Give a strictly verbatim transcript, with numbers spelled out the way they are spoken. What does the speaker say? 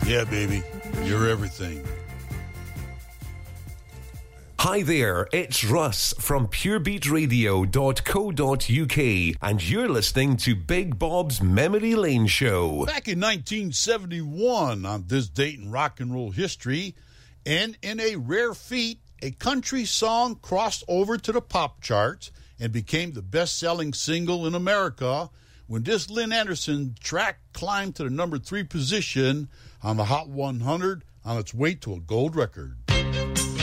Yeah, baby. You're everything. Hi there, it's Russ from pure beat radio dot co dot uk, and you're listening to Big Bob's Memory Lane Show. Back in nineteen seventy-one, on this date in rock and roll history, and in a rare feat, a country song crossed over to the pop charts and became the best-selling single in America when this Lynn Anderson track climbed to the number three position on the Hot one hundred on its way to a gold record.